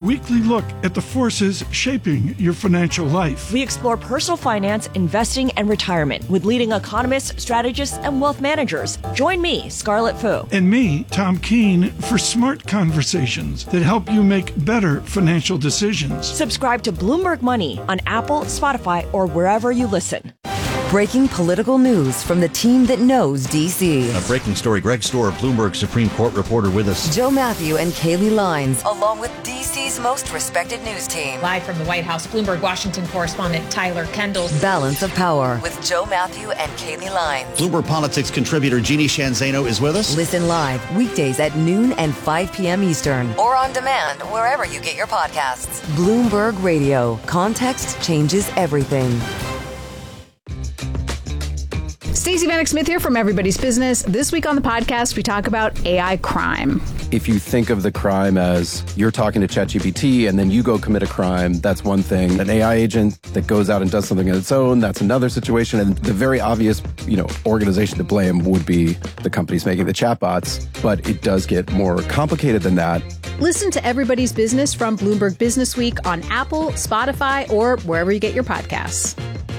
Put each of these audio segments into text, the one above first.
weekly look at the forces shaping your financial life. We explore personal finance, investing, and retirement with leading economists, strategists, and wealth managers. Join me, Scarlett Fu. And me, Tom Keene, for smart conversations that help you make better financial decisions. Subscribe to Bloomberg Money on Apple, Spotify, or wherever you listen. Breaking political news from the team that knows D.C. A breaking story. Greg Storer, Bloomberg Supreme Court reporter with us. Joe Matthew and Kaylee Lines, along with D.C.'s most respected news team. Live from the White House, Bloomberg Washington correspondent Tyler Kendall. Balance of Power with Joe Matthew and Kaylee Lines. Bloomberg Politics contributor Jeannie Shanzano is with us. Listen live weekdays at noon and 5 p.m. Eastern, or on demand wherever you get your podcasts. Bloomberg Radio. Context changes everything. Stacey Vanek Smith here from Everybody's Business. This week on the podcast, we talk about AI crime. If you think of the crime as you're talking to ChatGPT and then you go commit a crime, that's one thing. An AI agent that goes out and does something on its own, that's another situation. And the very obvious, organization to blame would be the companies making the chatbots. But it does get more complicated than that. Listen to Everybody's Business from Bloomberg Business Week on Apple, Spotify, or wherever you get your podcasts.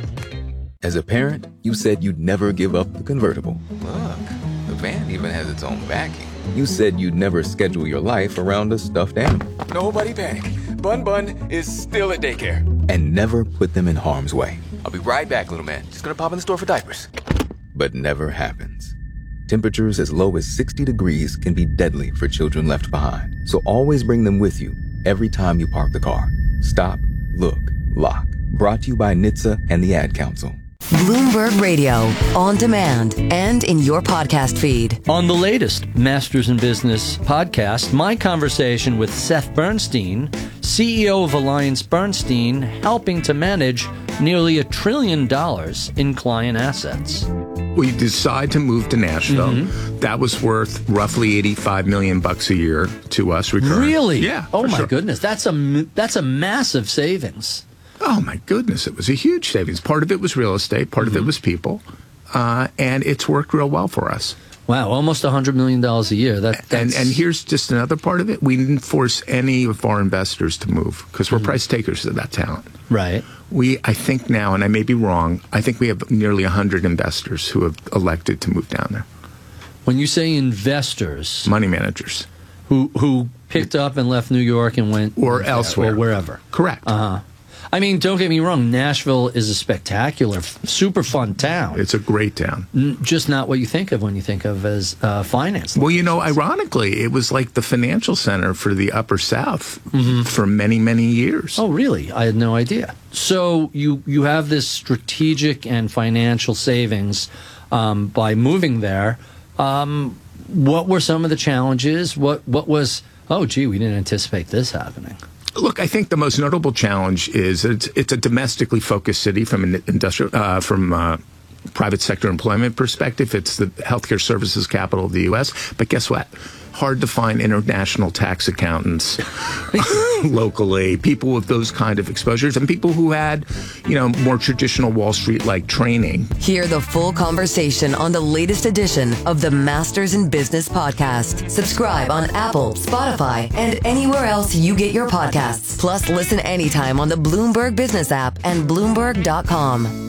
As a parent, you said you'd never give up the convertible. Look, the van even has its own backing. You said you'd never schedule your life around a stuffed animal. Nobody panic. Bun is still at daycare. And never put them in harm's way. I'll be right back, little man. Just gonna pop in the store for diapers. But never happens. Temperatures as low as 60 degrees can be deadly for children left behind. So always bring them with you every time you park the car. Stop, look, lock. Brought to you by NHTSA and the Ad Council. Bloomberg Radio, on demand, and in your podcast feed. On the latest Masters in Business podcast, my conversation with Seth Bernstein, CEO of Alliance Bernstein, helping to manage nearly $1 trillion in client assets. We decide to move to Nashville. Mm-hmm. That was worth roughly $85 million a year to us recurring. Really? Yeah. Oh my goodness, that's a massive savings. Oh, my goodness. It was a huge savings. Part of it was real estate. Part of it was people. And it's worked real well for us. Wow, almost $100 million a year. And here's just another part of it. We didn't force any of our investors to move because we're price takers of that talent. Right. I think now, and I may be wrong, I think we have nearly 100 investors who have elected to move down there. When you say investors... Money managers. Who picked up and left New York and went... Or elsewhere. Or wherever. Correct. Uh-huh. I mean, don't get me wrong, Nashville is a spectacular, super fun town. It's a great town. Just not what you think of when you think of as finance. Well, ironically, it was like the financial center for the Upper South for many, many years. Oh, really? I had no idea. So you have this strategic and financial savings by moving there. What were some of the challenges? What was, we didn't anticipate this happening? Look, I think the most notable challenge is it's a domestically focused city from an industrial, private sector employment perspective. It's the healthcare services capital of the U.S. But guess what? Hard to find international tax accountants locally, people with those kind of exposures, and people who had, more traditional Wall Street-like training. Hear the full conversation on the latest edition of the Masters in Business podcast. Subscribe on Apple, Spotify, and anywhere else you get your podcasts. Plus, listen anytime on the Bloomberg Business app and Bloomberg.com.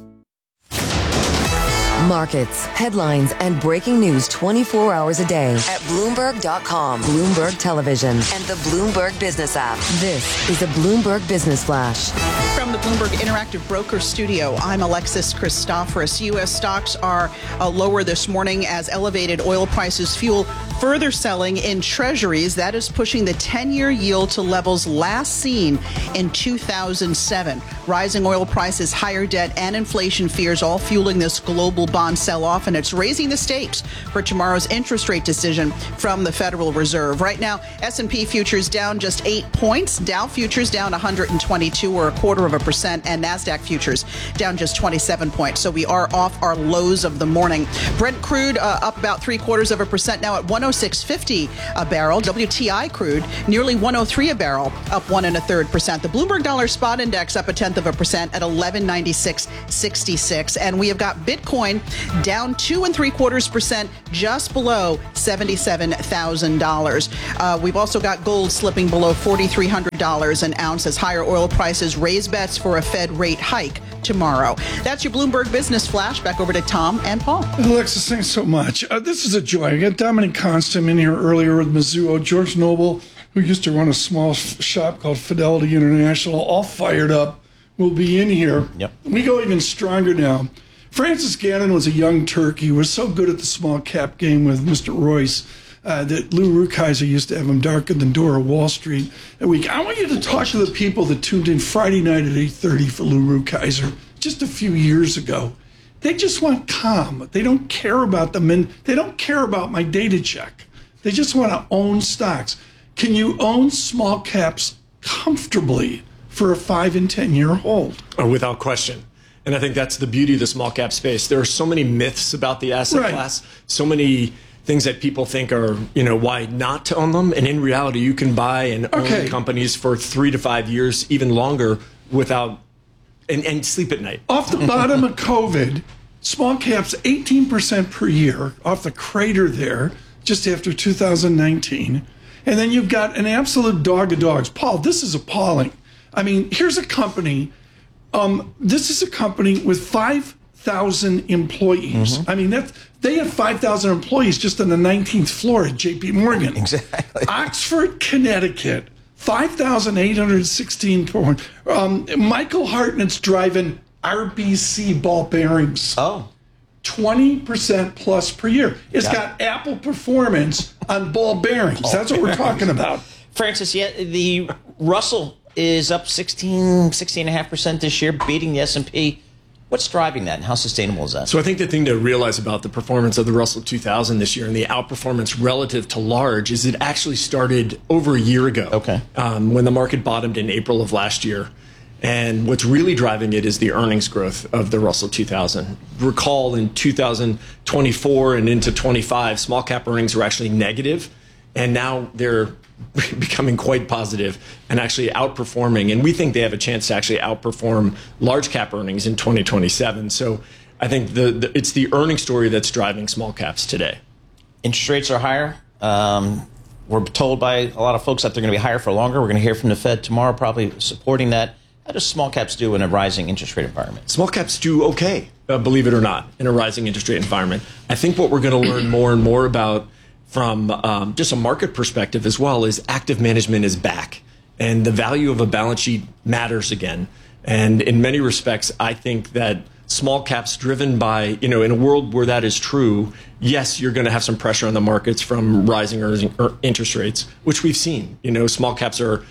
Markets, headlines, and breaking news 24 hours a day at Bloomberg.com, Bloomberg Television, and the Bloomberg Business app. This is a Bloomberg Business Flash. From the Bloomberg Interactive Broker Studio, I'm Alexis Christoforous. U.S. stocks are lower this morning as elevated oil prices fuel further selling in treasuries. That is pushing the 10-year yield to levels last seen in 2007. Rising oil prices, higher debt, and inflation fears all fueling this global bond sell-off, and it's raising the stakes for tomorrow's interest rate decision from the Federal Reserve. Right now, S&P futures down just 8 points. Dow futures down 122 or 0.25%, and NASDAQ futures down just 27 points. So we are off our lows of the morning. Brent crude up about 0.75% now at $107. 106.50 a barrel. WTI crude nearly 103 a barrel, up 1 1/3%. The Bloomberg Dollar Spot Index up 0.1% at 1196.66. And we have got Bitcoin down 2 3/4%, just below $77,000. We've also got gold slipping below $4,300 an ounce as higher oil prices raise bets for a Fed rate hike tomorrow. That's your Bloomberg Business Flash. Back over to Tom and Paul. Alexis, thanks so much. This is a joy. I got Dominic Constam in here earlier with Mizuho. George Noble, who used to run a small shop called Fidelity International, all fired up, will be in here. Yep. We go even stronger now. Francis Gannon was a young turkey. He was so good at the small cap game with Mr. Royce that Lou Rukeyser used to have him darker than Dora Wall Street a week. I want you to talk to the people that tuned in Friday night at 8:30 for Lou Rukeyser just a few years ago. They just want calm. They don't care about them, and they don't care about my data check. They just want to own stocks. Can you own small caps comfortably for a 5 and 10 year hold? Without question. And I think that's the beauty of the small cap space. There are so many myths about the asset class, so many things that people think are, why not to own them. And in reality, you can buy and own companies for 3 to 5 years, even longer, without and sleep at night. Off the bottom of COVID, small caps 18% per year off the crater there just after 2019. And then you've got an absolute dog of dogs. Paul, this is appalling. I mean, here's a company. This is a company with 5,000 employees. I mean, they have 5,000 employees just on the 19th floor at JP Morgan. Exactly. Oxford, Connecticut, 5,816 per one. Michael Hartnett's driving RBC ball bearings. 20% plus per year. It's got Apple performance on ball bearings. That's what we're talking about. Francis, the Russell is up 16.5% this year, beating the S&P. What's driving that, and how sustainable is that? So I think the thing to realize about the performance of the Russell 2000 this year and the outperformance relative to large is it actually started over a year ago, when the market bottomed in April of last year. And what's really driving it is the earnings growth of the Russell 2000. Recall in 2024 and into 25, small cap earnings were actually negative, and now they're becoming quite positive and actually outperforming. And we think they have a chance to actually outperform large cap earnings in 2027. So I think it's the earnings story that's driving small caps today. Interest rates are higher. We're told by a lot of folks that they're going to be higher for longer. We're going to hear from the Fed tomorrow, probably supporting that. How does small caps do in a rising interest rate environment? Small caps do okay, believe it or not, in a rising interest rate environment. I think what we're going to learn more and more about from just a market perspective as well is active management is back. And the value of a balance sheet matters again. And in many respects, I think that small caps driven by, in a world where that is true, yes, you're going to have some pressure on the markets from rising interest rates, which we've seen. Small caps are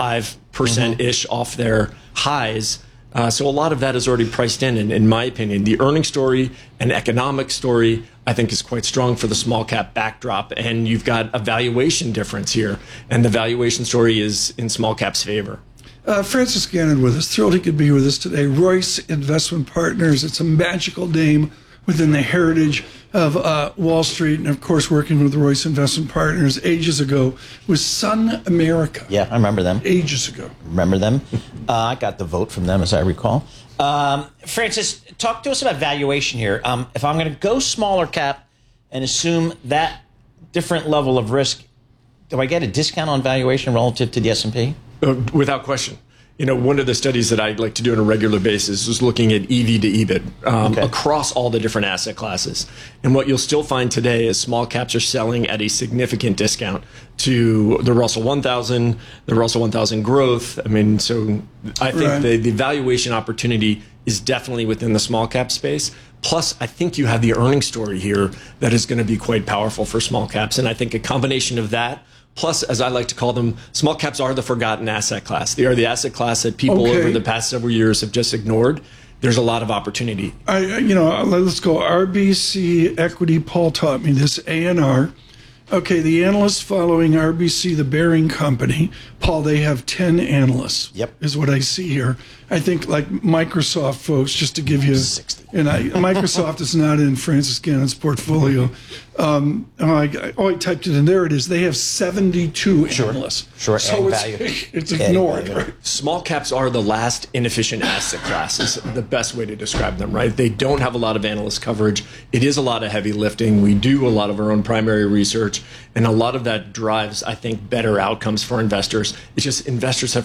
5%-ish off their highs. So a lot of that is already priced in my opinion. The earnings story and economic story, I think, is quite strong for the small cap backdrop. And you've got a valuation difference here. And the valuation story is in small caps' favor. Francis Gannon with us. Thrilled he could be with us today. Royce Investment Partners. It's a magical name within the heritage of Wall Street, and of course working with Royce Investment Partners ages ago was Sun America. Yeah, I remember them. Ages ago. Remember them? I got the vote from them, as I recall. Francis, talk to us about valuation here. If I'm going to go smaller cap and assume that different level of risk, do I get a discount on valuation relative to the S&P? Without question. One of the studies that I like to do on a regular basis is looking at EV to EBIT across all the different asset classes. And what you'll still find today is small caps are selling at a significant discount to the Russell 1000, the Russell 1000 growth. I mean, so I think the valuation opportunity is definitely within the small cap space. Plus, I think you have the earnings story here that is going to be quite powerful for small caps. And I think a combination of that, plus, as I like to call them, small caps are the forgotten asset class. They are the asset class that people over the past several years have just ignored. There's a lot of opportunity. Let's go RBC Equity. Paul taught me this. ANR. Okay, the analysts following RBC, the Bearing Company, Paul, they have 10 analysts. Yep. Is what I see here. I think like Microsoft folks, just to give you, 60. And Microsoft is not in Francis Gannon's portfolio. I typed it in. There it is. They have 72 analysts. Sure, so it's ignored. Right? Small caps are the last inefficient asset class is the best way to describe them, right? They don't have a lot of analyst coverage. It is a lot of heavy lifting. We do a lot of our own primary research, and a lot of that drives, I think, better outcomes for investors. It's just investors have